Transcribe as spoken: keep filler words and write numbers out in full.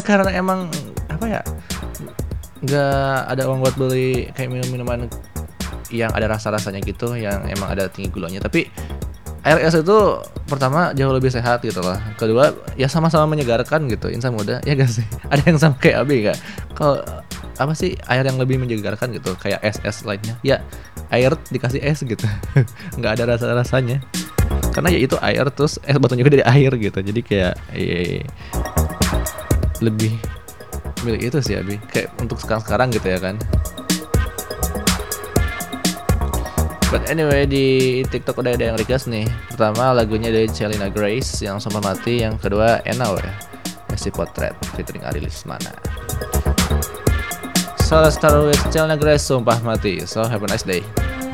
karena emang apa ya, nggak ada uang buat beli kayak minum-minuman yang ada rasa-rasanya gitu, yang emang ada tinggi gulanya. Tapi air es itu pertama jauh lebih sehat gitu loh. Kedua ya sama-sama menyegarkan gitu, insan muda ya gak sih? Ada yang sama kayak Abi gak? Kalau apa sih air yang lebih menyegarkan gitu, kayak es-es lainnya? Ya air dikasih es gitu, nggak ada rasa-rasanya. Karena ya itu air, terus es batunya juga dari air gitu. Jadi kayak iya, lebih milih itu sih Abi. Kayak untuk sekarang-sekarang gitu ya kan. But anyway, di TikTok udah ada yang request nih. Pertama lagunya dari Celina Grace yang Sumpah Mati, yang kedua Enau ya, Messi Potret featuring Ari Lismana. So let's start with Celina Grace, Sumpah Mati. So have a nice day.